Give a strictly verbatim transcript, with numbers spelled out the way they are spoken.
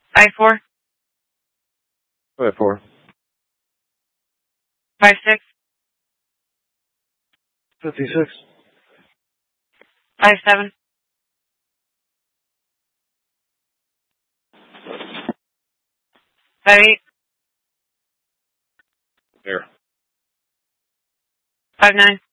Five four. Five four. Five six. Fifty six. Five seven. Five eight. There. Five nine.